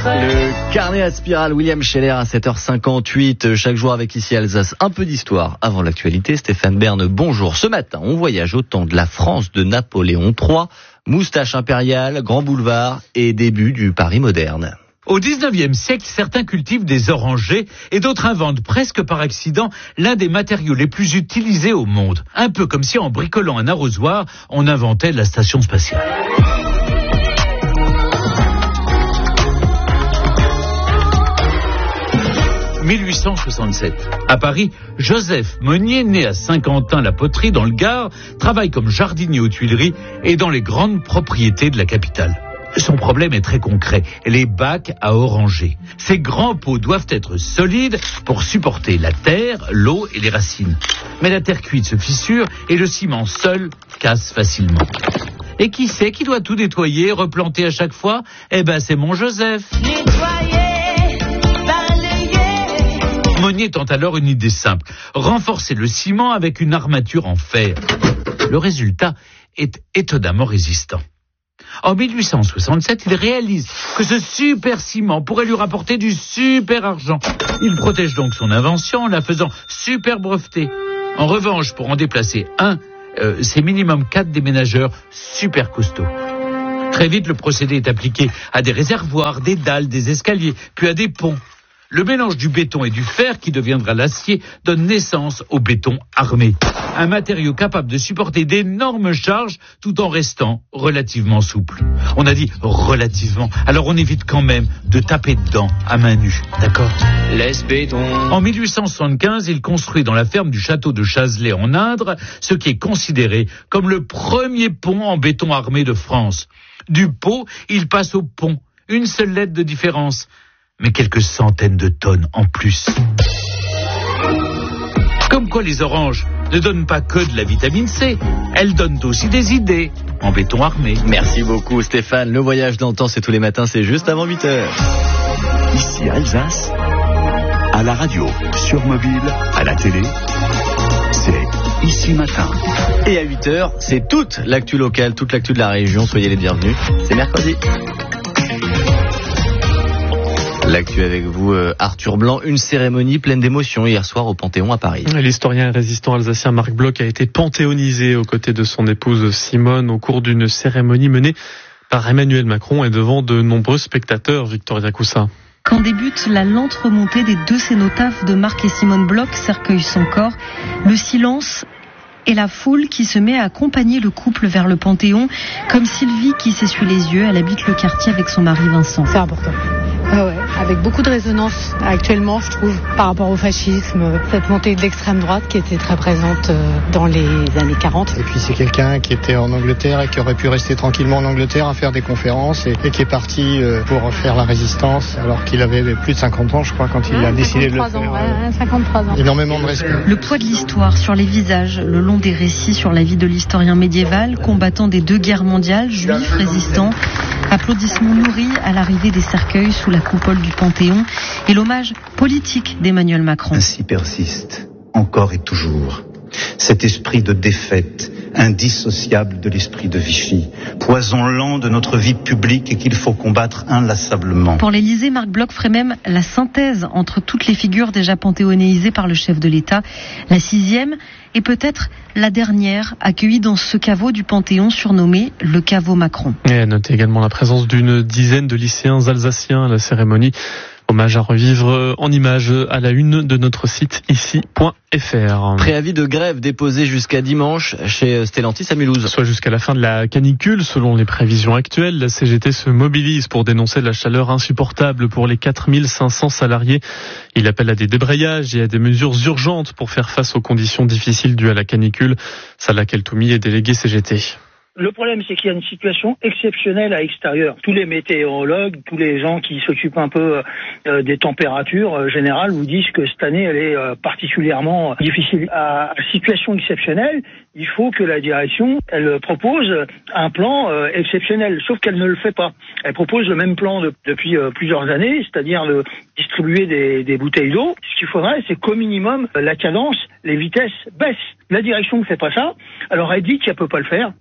Le carnet à spirale, William Scheller à 7h58, chaque jour avec ici Alsace, un peu d'histoire avant l'actualité. Stéphane Bern, bonjour. Ce matin, on voyage au temps de la France de Napoléon III, moustache impériale, grand boulevard et début du Paris moderne. Au 19e siècle, certains cultivent des orangers et d'autres inventent presque par accident l'un des matériaux les plus utilisés au monde. Un peu comme si en bricolant un arrosoir, on inventait la station spatiale. « 1867. À Paris, Joseph Monnier, né à Saint-Quentin-la-Poterie dans le Gard, travaille comme jardinier aux Tuileries et dans les grandes propriétés de la capitale. Son problème est très concret, les bacs à oranger. Ces grands pots doivent être solides pour supporter la terre, l'eau et les racines. Mais la terre cuite se fissure et le ciment seul casse facilement. Et qui c'est qui doit tout nettoyer, replanter à chaque fois ? Eh ben c'est mon Joseph. Monnier tente alors une idée simple, renforcer le ciment avec une armature en fer. Le résultat est étonnamment résistant. En 1867, il réalise que ce super ciment pourrait lui rapporter du super argent. Il protège donc son invention en la faisant super brevetée. En revanche, pour en déplacer un, c'est minimum 4 déménageurs super costauds. Très vite, le procédé est appliqué à des réservoirs, des dalles, des escaliers, puis à des ponts. Le mélange du béton et du fer, qui deviendra l'acier, donne naissance au béton armé. Un matériau capable de supporter d'énormes charges tout en restant relativement souple. On a dit relativement, alors on évite quand même de taper dedans à main nue, d'accord ? Laisse béton. En 1875, il construit dans la ferme du château de Chazelet en Indre ce qui est considéré comme le premier pont en béton armé de France. Du pot, il passe au pont. Une seule lettre de différence. Mais quelques centaines de tonnes en plus. Comme quoi les oranges ne donnent pas que de la vitamine C, elles donnent aussi des idées en béton armé. Merci beaucoup Stéphane, le voyage dans le temps c'est tous les matins, c'est juste avant 8h. Ici Alsace, à la radio, sur mobile, à la télé, c'est Ici Matin. Et à 8h, c'est toute l'actu locale, toute l'actu de la région, soyez les bienvenus, c'est mercredi. L'actu avec vous, Arthur Blanc. Une cérémonie pleine d'émotions hier soir au Panthéon à Paris. L'historien et résistant alsacien Marc Bloch a été panthéonisé aux côtés de son épouse Simone au cours d'une cérémonie menée par Emmanuel Macron et devant de nombreux spectateurs. Victoria Coussa. Quand débute la lente remontée des deux cénotaphes de Marc et Simone Bloch, cercueil sans corps, le silence et la foule qui se met à accompagner le couple vers le Panthéon, comme Sylvie qui s'essuie les yeux. Elle habite le quartier avec son mari Vincent. C'est important. Ouais, avec beaucoup de résonance actuellement, je trouve, par rapport au fascisme, cette montée de l'extrême droite qui était très présente dans les années 40. Et puis c'est quelqu'un qui était en Angleterre et qui aurait pu rester tranquillement en Angleterre à faire des conférences et qui est parti pour faire la résistance alors qu'il avait plus de 50 ans, je crois, quand il a décidé de le faire. 53 ans. Énormément de respect. Le poids de l'histoire sur les visages, le long des récits sur la vie de l'historien médiéval, combattant des deux guerres mondiales, juif, résistant. Applaudissements nourris à l'arrivée des cercueils sous la coupole du Panthéon et l'hommage politique d'Emmanuel Macron. Ainsi persiste, encore et toujours, cet esprit de défaite indissociable de l'esprit de Vichy, poison lent de notre vie publique et qu'il faut combattre inlassablement. Pour l'Élysée, Marc Bloch ferait même la synthèse entre toutes les figures déjà panthéonisées par le chef de l'État. La 6e et peut-être la dernière accueillie dans ce caveau du Panthéon surnommé le caveau Macron. Et notez également la présence d'une dizaine de lycéens alsaciens à la cérémonie. Hommage à revivre en images à la une de notre site ici.fr. Préavis de grève déposé jusqu'à dimanche chez Stellantis à Mulhouse. Soit jusqu'à la fin de la canicule, selon les prévisions actuelles. La CGT se mobilise pour dénoncer la chaleur insupportable pour les 4500 salariés. Il appelle à des débrayages et à des mesures urgentes pour faire face aux conditions difficiles dues à la canicule. Salah Keltoumi est délégué CGT. Le problème, c'est qu'il y a une situation exceptionnelle à l'extérieur. Tous les météorologues, tous les gens qui s'occupent un peu des températures générales vous disent que cette année, elle est particulièrement difficile. À situation exceptionnelle, il faut que la direction, elle propose un plan exceptionnel, sauf qu'elle ne le fait pas. Elle propose le même plan depuis plusieurs années, c'est-à-dire de distribuer des bouteilles d'eau. Ce qu'il faudrait, c'est qu'au minimum, la cadence, les vitesses baissent. La direction ne fait pas ça, alors elle dit qu'elle peut pas le faire, mais ça, c'est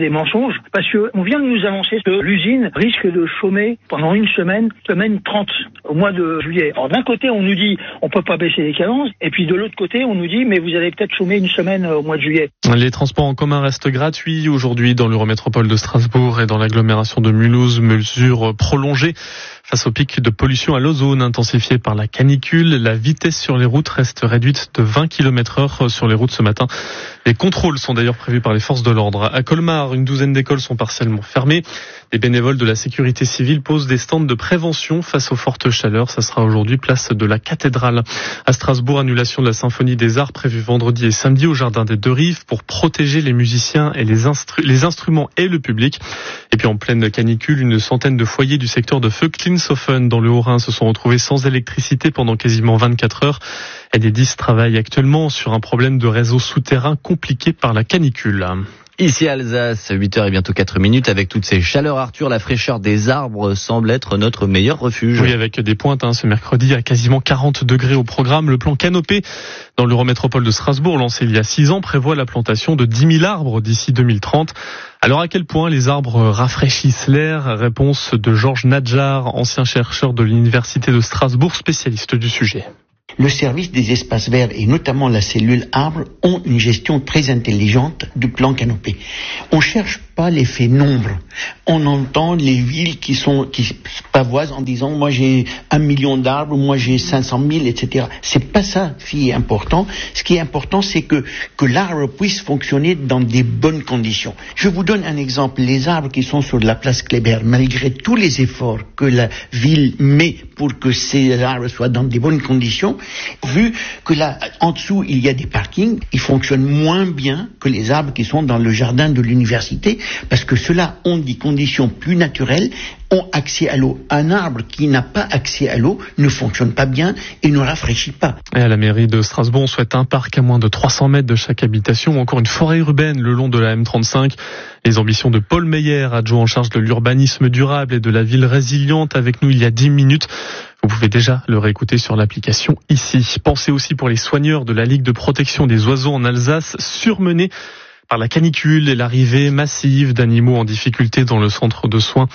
des mensonges, parce que on vient de nous annoncer que l'usine risque de chômer pendant une semaine 30 au mois de juillet. Alors d'un côté, on nous dit on peut pas baisser les cadences, et puis de l'autre côté, on nous dit mais vous allez peut-être chômer une semaine au mois de juillet. Les transports en commun restent gratuits aujourd'hui dans l'Eurométropole de Strasbourg et dans l'agglomération de Mulhouse, mesure prolongée face au pic de pollution à l'ozone intensifié par la canicule. La vitesse sur les routes reste réduite de 20 km/h sur les routes ce matin. Les contrôles sont d'ailleurs prévus par les forces de l'ordre. À Colmar, une douzaine d'écoles sont partiellement fermées. Les bénévoles de la sécurité civile posent des stands de prévention face aux fortes chaleurs. Ça sera aujourd'hui place de la cathédrale. À Strasbourg, annulation de la symphonie des arts prévue vendredi et samedi au jardin des Deux Rives pour protéger les musiciens et les instruments et le public. Et puis en pleine canicule, une centaine de foyers du secteur de Vöcklingshofen dans le Haut-Rhin se sont retrouvés sans électricité pendant quasiment 24 heures. Enedis travaille actuellement sur un problème de réseau souterrain compliqué par la canicule. Ici à Alsace, 8h et bientôt 4 minutes, avec toutes ces chaleurs, Arthur, la fraîcheur des arbres semble être notre meilleur refuge. Oui, avec des pointes ce mercredi à quasiment 40 degrés au programme. Le plan Canopée dans l'Eurométropole de Strasbourg, lancé il y a 6 ans, prévoit la plantation de 10 000 arbres d'ici 2030. Alors à quel point les arbres rafraîchissent l'air? Réponse de Georges Nadjar, ancien chercheur de l'Université de Strasbourg, spécialiste du sujet. Le service des espaces verts et notamment la cellule arbre ont une gestion très intelligente du plan Canopée. On cherche pas l'effet nombre. On entend les villes qui pavoisent en disant moi j'ai 1 million d'arbres, moi j'ai 500 000, etc. C'est pas ça qui est important. Ce qui est important, c'est que l'arbre puisse fonctionner dans des bonnes conditions. Je vous donne un exemple. Les arbres qui sont sur la place Kléber, malgré tous les efforts que la ville met pour que ces arbres soient dans des bonnes conditions, vu que là, en dessous, il y a des parkings, ils fonctionnent moins bien que les arbres qui sont dans le jardin de l'université, parce que ceux-là ont des conditions plus naturelles, ont accès à l'eau. Un arbre qui n'a pas accès à l'eau ne fonctionne pas bien et ne rafraîchit pas. Et à la mairie de Strasbourg, on souhaite un parc à moins de 300 mètres de chaque habitation, ou encore une forêt urbaine le long de la M35. Les ambitions de Paul Meyer, adjoint en charge de l'urbanisme durable et de la ville résiliente, avec nous il y a 10 minutes. Vous pouvez déjà le réécouter sur l'application ici. Pensez aussi pour les soigneurs de la Ligue de protection des oiseaux en Alsace, surmenés par la canicule et l'arrivée massive d'animaux en difficulté dans le centre de soins.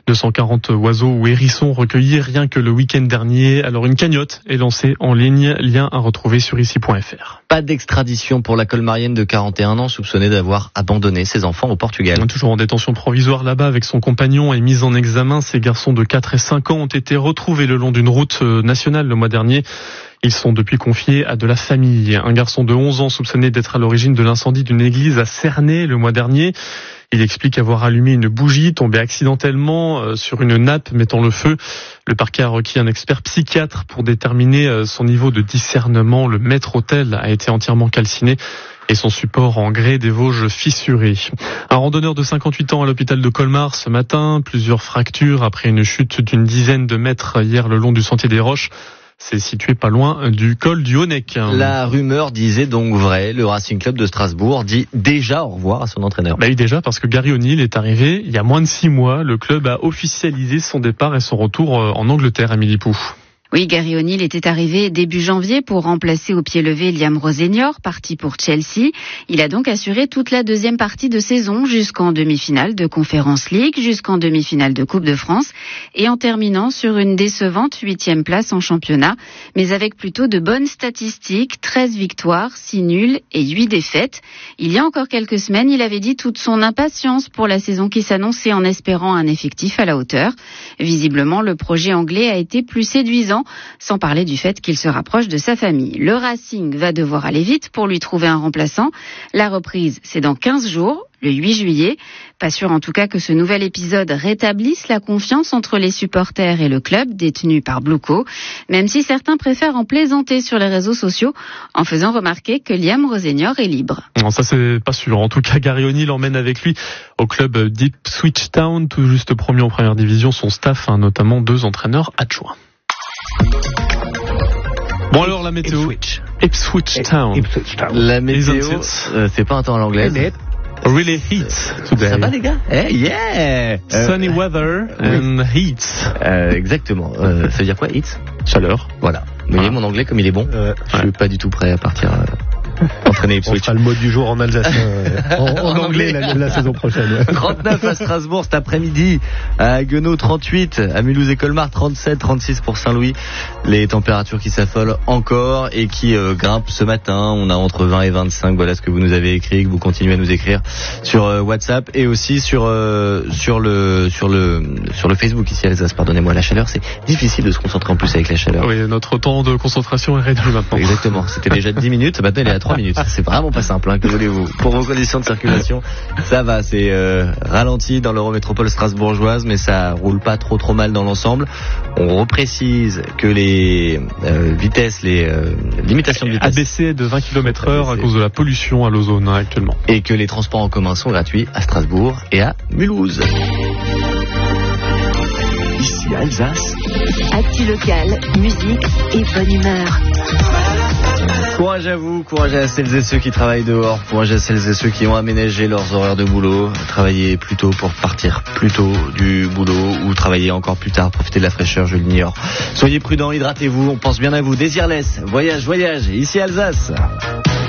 240 oiseaux ou hérissons recueillis rien que le week-end dernier. Alors une cagnotte est lancée en ligne, lien à retrouver sur ici.fr. Pas d'extradition pour la colmarienne de 41 ans soupçonnée d'avoir abandonné ses enfants au Portugal. Toujours en détention provisoire là-bas avec son compagnon et mis en examen, ces garçons de 4 et 5 ans ont été retrouvés le long d'une route nationale le mois dernier. Ils sont depuis confiés à de la famille. Un garçon de 11 ans soupçonné d'être à l'origine de l'incendie d'une église à Cernay le mois dernier. Il explique avoir allumé une bougie tombée accidentellement sur une nappe mettant le feu. Le parquet a requis un expert psychiatre pour déterminer son niveau de discernement. Le maître-autel a été entièrement calciné et son support en grès des Vosges fissuré. Un randonneur de 58 ans à l'hôpital de Colmar ce matin. Plusieurs fractures après une chute d'une dizaine de mètres hier le long du sentier des Roches. C'est situé pas loin du col du Honeck. La rumeur disait donc vrai. Le Racing Club de Strasbourg dit déjà au revoir à son entraîneur. Oui, déjà, parce que Gary O'Neill est arrivé il y a moins de 6 mois. Le club a officialisé son départ et son retour en Angleterre, Amélie Pou. Oui, Gary O'Neill était arrivé début janvier pour remplacer au pied levé Liam Rosenior, parti pour Chelsea. Il a donc assuré toute la deuxième partie de saison jusqu'en demi-finale de Conference League, jusqu'en demi-finale de Coupe de France et en terminant sur une décevante 8e place en championnat, mais avec plutôt de bonnes statistiques, 13 victoires, 6 nuls et 8 défaites. Il y a encore quelques semaines, il avait dit toute son impatience pour la saison qui s'annonçait en espérant un effectif à la hauteur. Visiblement, le projet anglais a été plus séduisant, sans parler du fait qu'il se rapproche de sa famille. Le Racing va devoir aller vite pour lui trouver un remplaçant. La reprise, c'est dans 15 jours, le 8 juillet. Pas sûr en tout cas que ce nouvel épisode rétablisse la confiance entre les supporters et le club détenu par Bluco, même si certains préfèrent en plaisanter sur les réseaux sociaux en faisant remarquer que Liam Rosenior est libre. Non, ça c'est pas sûr. En tout cas, Gary O'Neill emmène avec lui au club d'Ipswich Town, tout juste premier en première division. Son staff a notamment 2 entraîneurs adjoints. Bon alors la météo. Ipswich Town. La météo, c'est pas un temps à l'anglaise. Really heat today. Ça va les gars? Yeah. Sunny weather and heat. Exactement. Ça veut dire quoi heat? Chaleur. Voilà. Vous voyez mon anglais comme il est bon. Je suis pas du tout prêt à partir Entraîner Ipswich. On fera le mot du jour en alsacien, en anglais la saison prochaine. Ouais. 39 à Strasbourg cet après-midi, à Haguenau 38, à Mulhouse et Colmar 37, 36 pour Saint-Louis. Les températures qui s'affolent encore et qui grimpent ce matin. On a entre 20 et 25. Voilà ce que vous nous avez écrit, que vous continuez à nous écrire sur WhatsApp et aussi sur le Facebook ici à Alsace. Pardonnez-moi, la chaleur, c'est difficile de se concentrer en plus avec la chaleur. Oui, notre temps de concentration est réduit maintenant. Exactement. C'était déjà 10 minutes. Maintenant, il est à 3 minutes. C'est vraiment pas simple, hein, que voulez-vous. Pour vos conditions de circulation, ça va. C'est ralenti dans l'Eurométropole strasbourgeoise, mais ça roule pas trop mal dans l'ensemble. On reprécise que les vitesses, les limitations de vitesse abaissées de 20 km/h à cause de la pollution à l'ozone actuellement. Et que les transports en commun sont gratuits à Strasbourg et à Mulhouse. Ici Alsace. Actu locale, musique et bonne humeur. Courage à vous, courage à celles et ceux qui travaillent dehors, courage à celles et ceux qui ont aménagé leurs horaires de boulot, travailler plus tôt pour partir plus tôt du boulot ou travailler encore plus tard, profiter de la fraîcheur, je l'ignore. Soyez prudents, hydratez-vous, on pense bien à vous. Désirless, voyage, ici Alsace.